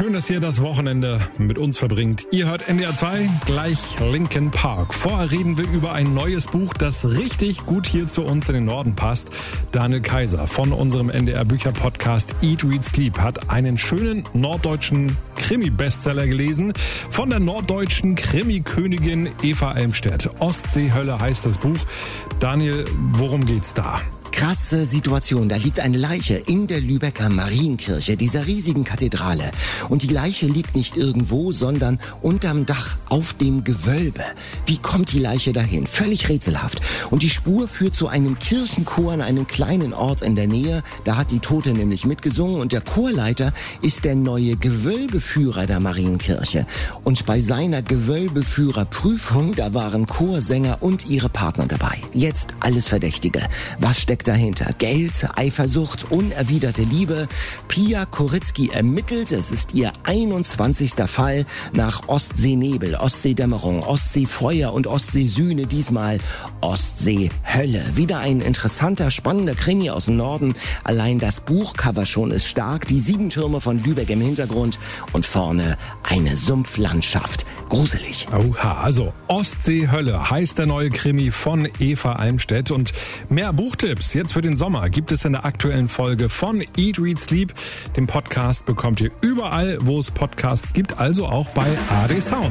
schön, dass ihr das Wochenende mit uns verbringt. Ihr hört NDR 2, gleich Linkin Park. Vorher reden wir über ein neues Buch, das richtig gut hier zu uns in den Norden passt. Daniel Kaiser von unserem NDR Bücher-Podcast Eat, Read, Sleep hat einen schönen norddeutschen Krimi-Bestseller gelesen von der norddeutschen Krimi-Königin Eva Almstedt. Ostseehölle heißt das Buch. Daniel, worum geht's da? Krasse Situation. Da liegt eine Leiche in der Lübecker Marienkirche, dieser riesigen Kathedrale. Und die Leiche liegt nicht irgendwo, sondern unterm Dach, auf dem Gewölbe. Wie kommt die Leiche dahin? Völlig rätselhaft. Und die Spur führt zu einem Kirchenchor an einem kleinen Ort in der Nähe. Da hat die Tote nämlich mitgesungen und der Chorleiter ist der neue Gewölbeführer der Marienkirche. Und bei seiner Gewölbeführerprüfung, da waren Chorsänger und ihre Partner dabei. Jetzt alles Verdächtige. Was steckt dahinter? Geld, Eifersucht, unerwiderte Liebe. Pia Koritzky ermittelt. Es ist ihr 21. Fall nach Ostseenebel, Ostseedämmerung, Ostseefeuer und Ostseesühne. Diesmal Ostseehölle. Wieder ein interessanter, spannender Krimi aus dem Norden. Allein das Buchcover schon ist stark. Die 7 Türme von Lübeck im Hintergrund und vorne eine Sumpflandschaft. Gruselig. Oha, also Ostseehölle heißt der neue Krimi von Eva Almstedt. Und mehr Buchtipps jetzt für den Sommer gibt es in der aktuellen Folge von Eat, Read, Sleep. Den Podcast bekommt ihr überall, wo es Podcasts gibt, also auch bei ARD Sound.